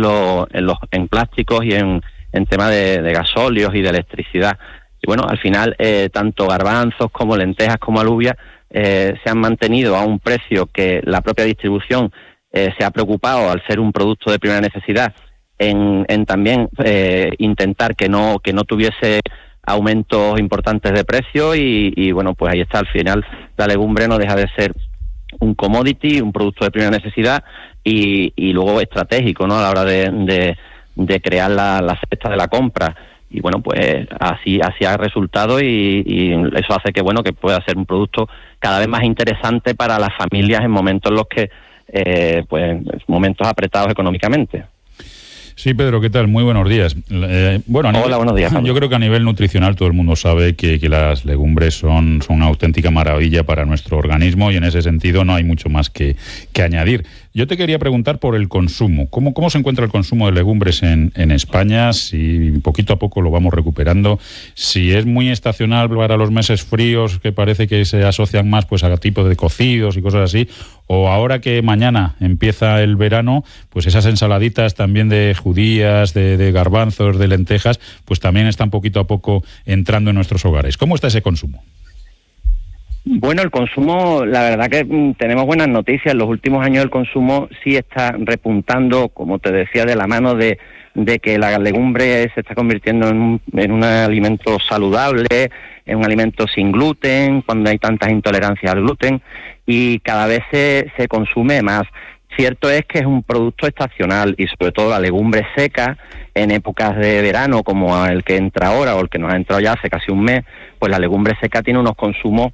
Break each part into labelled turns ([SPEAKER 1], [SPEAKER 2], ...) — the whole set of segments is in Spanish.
[SPEAKER 1] en plásticos y en tema de gasóleos y de electricidad. Y bueno, al final, tanto garbanzos como lentejas como alubias se han mantenido a un precio que la propia distribución se ha preocupado, al ser un producto de primera necesidad, en también intentar que no tuviese aumentos importantes de precio y bueno, pues ahí está. Al final la legumbre no deja de ser un commodity, un producto de primera necesidad y luego estratégico, ¿no?, a la hora de crear la cesta de la compra. Y bueno, pues así ha resultado y eso hace que bueno, que pueda ser un producto cada vez más interesante para las familias en momentos en los que pues momentos apretados económicamente.
[SPEAKER 2] Sí, Pedro, ¿qué tal? Muy buenos días.
[SPEAKER 1] Hola, buenos días, Pablo.
[SPEAKER 2] Yo creo que a nivel nutricional todo el mundo sabe que las legumbres son una auténtica maravilla para nuestro organismo y en ese sentido no hay mucho más que añadir. Yo te quería preguntar por el consumo. ¿Cómo se encuentra el consumo de legumbres en España? Si poquito a poco lo vamos recuperando. Si es muy estacional para los meses fríos, que parece que se asocian más pues a tipo de cocidos y cosas así, o ahora que mañana empieza el verano, pues esas ensaladitas también de judías, de garbanzos, de lentejas, pues también están poquito a poco entrando en nuestros hogares. ¿Cómo está ese consumo?
[SPEAKER 1] Bueno, el consumo, la verdad que tenemos buenas noticias. En los últimos años el consumo sí está repuntando, como te decía, de la mano de que la legumbre se está convirtiendo en un alimento saludable, en un alimento sin gluten, cuando hay tantas intolerancias al gluten, y cada vez se consume más. Cierto es que es un producto estacional y sobre todo la legumbre seca en épocas de verano como el que entra ahora o el que nos ha entrado ya hace casi un mes, pues la legumbre seca tiene unos consumos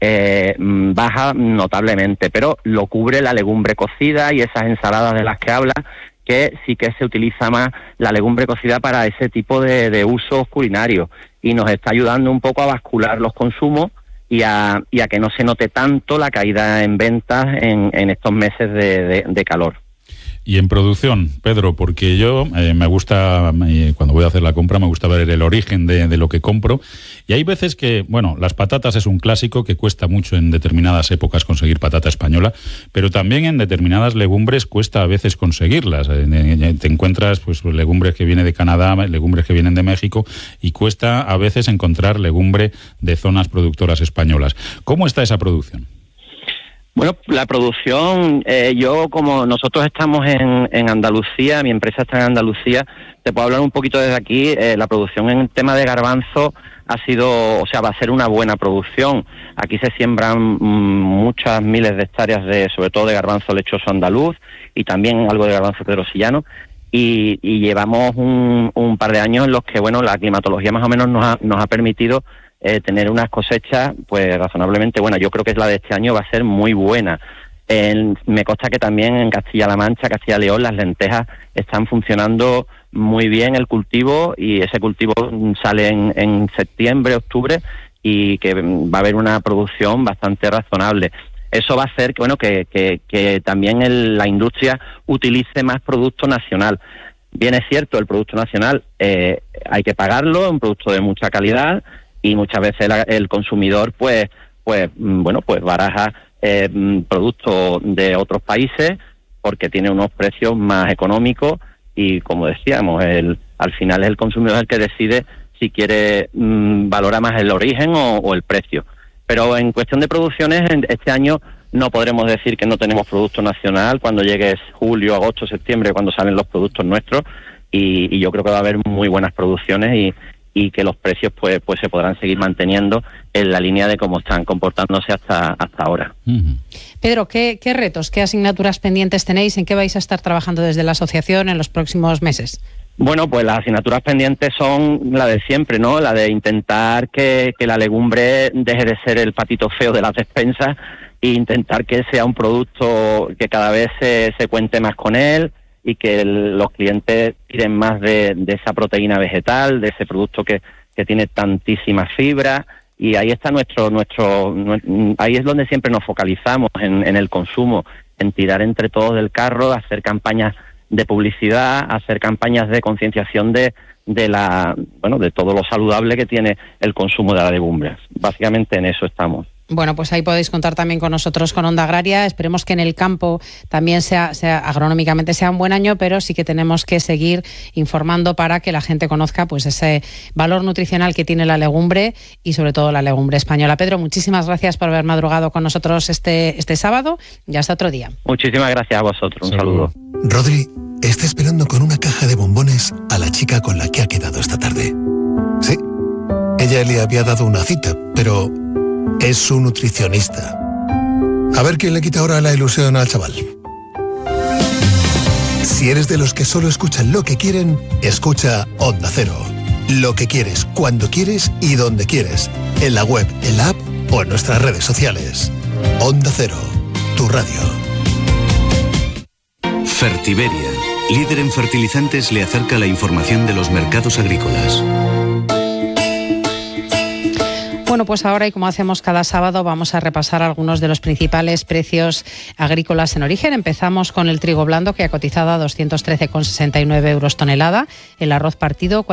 [SPEAKER 1] baja notablemente, pero lo cubre la legumbre cocida y esas ensaladas de las que habla, que sí que se utiliza más la legumbre cocida para ese tipo de usos culinarios y nos está ayudando un poco a bascular los consumos y a que no se note tanto la caída en ventas en estos meses de calor.
[SPEAKER 2] Y en producción, Pedro, porque yo me gusta, cuando voy a hacer la compra, me gusta ver el origen de lo que compro. Y hay veces que, bueno, las patatas es un clásico que cuesta mucho en determinadas épocas conseguir patata española, pero también en determinadas legumbres cuesta a veces conseguirlas. Te encuentras pues legumbres que vienen de Canadá, legumbres que vienen de México, y cuesta a veces encontrar legumbre de zonas productoras españolas. ¿Cómo está esa producción?
[SPEAKER 1] Bueno, la producción, yo como nosotros estamos en Andalucía, mi empresa está en Andalucía, te puedo hablar un poquito desde aquí. La producción en el tema de garbanzo va a ser una buena producción. Aquí se siembran muchas miles de hectáreas sobre todo de garbanzo lechoso andaluz y también algo de garbanzo pedrosillano y llevamos un par de años en los que, bueno, la climatología más o menos nos ha permitido tener unas cosechas pues razonablemente buenas. Yo creo que la de este año va a ser muy buena. Me consta que también en Castilla-La Mancha, Castilla-León, las lentejas están funcionando muy bien el cultivo y ese cultivo sale en septiembre, octubre y que va a haber una producción bastante razonable. Eso va a hacer que también la industria utilice más producto nacional. Bien es cierto, el producto nacional hay que pagarlo, es un producto de mucha calidad y muchas veces el consumidor pues baraja productos de otros países porque tiene unos precios más económicos y, como decíamos, al final es el consumidor el que decide si quiere valora más el origen o el precio. Pero en cuestión de producciones, este año no podremos decir que no tenemos producto nacional cuando llegue julio, agosto, septiembre, cuando salen los productos nuestros, y yo creo que va a haber muy buenas producciones y que los precios pues se podrán seguir manteniendo en la línea de cómo están comportándose hasta ahora.
[SPEAKER 3] Uh-huh. Pedro, ¿qué retos, qué asignaturas pendientes tenéis? ¿En qué vais a estar trabajando desde la asociación en los próximos meses?
[SPEAKER 1] Bueno, pues las asignaturas pendientes son la de siempre, ¿no? La de intentar que la legumbre deje de ser el patito feo de las despensas e intentar que sea un producto que cada vez se cuente más con él y que los clientes tiren más de esa proteína vegetal, de ese producto que tiene tantísima fibra. Y ahí está ahí es donde siempre nos focalizamos en el consumo, en tirar entre todos del carro, hacer campañas de publicidad, hacer campañas de concienciación de todo lo saludable que tiene el consumo de las legumbres. Básicamente en eso estamos.
[SPEAKER 3] Bueno, pues ahí podéis contar también con nosotros, con Onda Agraria. Esperemos que en el campo también sea agronómicamente sea un buen año, pero sí que tenemos que seguir informando para que la gente conozca pues ese valor nutricional que tiene la legumbre y sobre todo la legumbre española. Pedro, muchísimas gracias por haber madrugado con nosotros este sábado y hasta otro día.
[SPEAKER 1] Muchísimas gracias a vosotros. Un saludo.
[SPEAKER 4] Rodri está esperando con una caja de bombones a la chica con la que ha quedado esta tarde. Sí, ella le había dado una cita, pero es su nutricionista. A ver quién le quita ahora la ilusión al chaval. Si eres de los que solo escuchan lo que quieren, escucha Onda Cero. Lo que quieres, cuando quieres y donde quieres. En la web, en la app o en nuestras redes sociales. Onda Cero, tu radio.
[SPEAKER 5] Fertiberia, líder en fertilizantes, le acerca la información de los mercados agrícolas.
[SPEAKER 3] Bueno, pues ahora, y como hacemos cada sábado, vamos a repasar algunos de los principales precios agrícolas en origen. Empezamos con el trigo blando, que ha cotizado a 213,69 euros tonelada, el arroz partido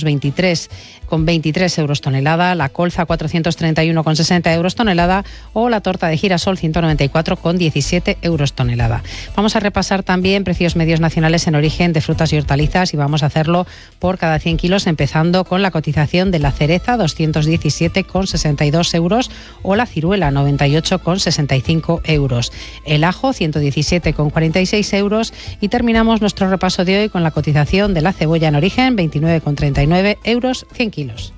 [SPEAKER 3] 423,23 euros tonelada, la colza 431,60 euros tonelada o la torta de girasol 194,17 euros tonelada. Vamos a repasar también precios medios nacionales en origen de frutas y hortalizas y vamos a hacerlo por cada 100 kilos, empezando con la cotización de la cereza 217,62 euros o la ciruela 98,65 euros. El ajo 117,46 euros y terminamos nuestro repaso de hoy con la cotización de la cebolla en origen 29,39 euros 100 kilos.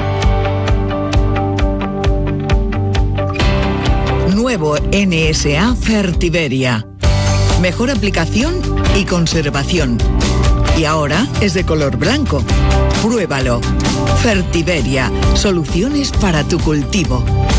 [SPEAKER 6] Nuevo NSA Fertiberia. Mejor aplicación y conservación. Y ahora es de color blanco. Pruébalo. Fertiberia. Soluciones para tu cultivo.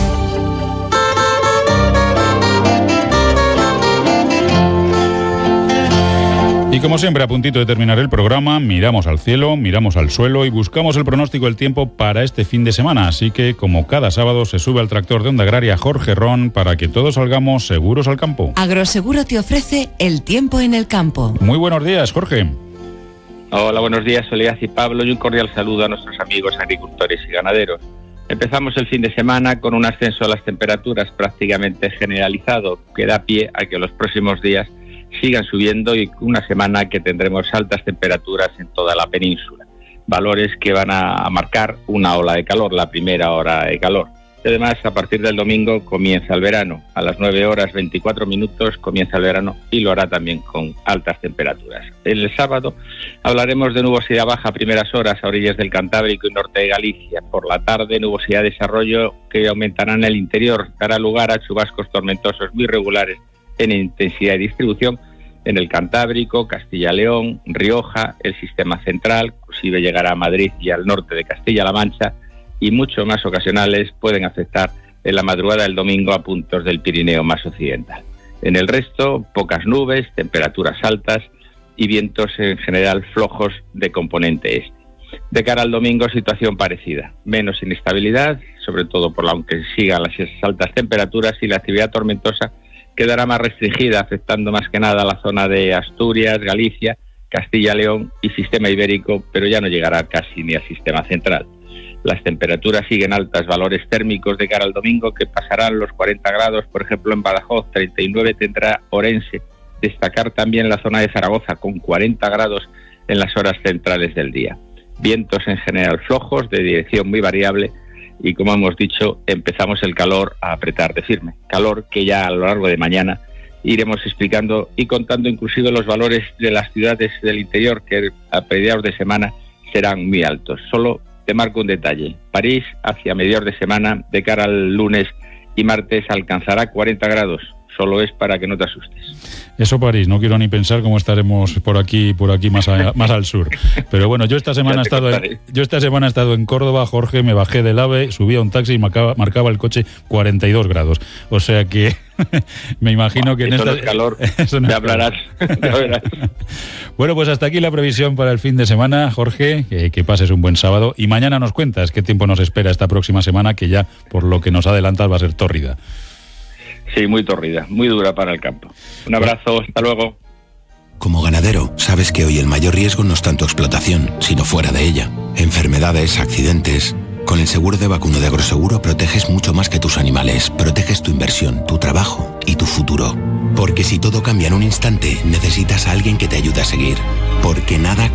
[SPEAKER 2] Y como siempre, a puntito de terminar el programa, miramos al cielo, miramos al suelo y buscamos el pronóstico del tiempo para este fin de semana. Así que, como cada sábado, se sube al tractor de Onda Agraria Jorge Ron para que todos salgamos seguros al campo.
[SPEAKER 7] Agroseguro te ofrece el tiempo en el campo.
[SPEAKER 2] Muy buenos días, Jorge.
[SPEAKER 8] Hola, buenos días, Soledad y Pablo, y un cordial saludo a nuestros amigos agricultores y ganaderos. Empezamos el fin de semana con un ascenso a las temperaturas prácticamente generalizado, que da pie a que los próximos días sigan subiendo y una semana que tendremos altas temperaturas en toda la península. Valores que van a marcar una ola de calor, la primera hora de calor. Y además, a partir del domingo comienza el verano. A las 9:24 comienza el verano y lo hará también con altas temperaturas. El sábado hablaremos de nubosidad baja a primeras horas a orillas del Cantábrico y norte de Galicia. Por la tarde, nubosidad de desarrollo que aumentará en el interior, dará lugar a chubascos tormentosos muy regulares en intensidad y distribución en el Cantábrico, Castilla-León, Rioja, el sistema central, inclusive llegará a Madrid y al norte de Castilla-La Mancha, y mucho más ocasionales pueden afectar en la madrugada del domingo a puntos del Pirineo más occidental. En el resto, pocas nubes, temperaturas altas y vientos en general flojos de componente este. De cara al domingo, situación parecida. Menos inestabilidad, sobre todo por aunque sigan las altas temperaturas, y la actividad tormentosa quedará más restringida, afectando más que nada a la zona de Asturias, Galicia, Castilla-León y sistema ibérico, pero ya no llegará casi ni al sistema central. Las temperaturas siguen altas, valores térmicos de cara al domingo que pasarán los 40 grados, por ejemplo en Badajoz, 39 tendrá Orense. Destacar también la zona de Zaragoza con 40 grados en las horas centrales del día. Vientos en general flojos, de dirección muy variable, y como hemos dicho, empezamos el calor a apretar de firme. Calor que ya a lo largo de mañana iremos explicando y contando inclusive los valores de las ciudades del interior que a mediados de semana serán muy altos. Solo te marco un detalle. París, hacia mediados de semana, de cara al lunes y martes, alcanzará 40 grados. Solo es para que no te asustes.
[SPEAKER 2] Eso París, no quiero ni pensar cómo estaremos por aquí más al sur. Pero bueno, yo esta semana he estado en Córdoba, Jorge, me bajé del AVE, subí a un taxi y marcaba el coche 42 grados. O sea que me imagino que en esta...
[SPEAKER 8] no es calor, me hablarás.
[SPEAKER 2] Bueno, pues hasta aquí la previsión para el fin de semana, Jorge, que pases un buen sábado y mañana nos cuentas qué tiempo nos espera esta próxima semana, que ya por lo que nos adelantas va a ser tórrida.
[SPEAKER 8] Sí, muy tórrida, muy dura para el campo. Un abrazo, hasta luego.
[SPEAKER 4] Como ganadero, sabes que hoy el mayor riesgo no es tanto explotación, sino fuera de ella. Enfermedades, accidentes...
[SPEAKER 9] Con el seguro de vacuno de Agroseguro proteges mucho más que tus animales. Proteges tu inversión, tu trabajo y tu futuro. Porque si todo cambia en un instante, necesitas a alguien que te ayude a seguir. Porque nada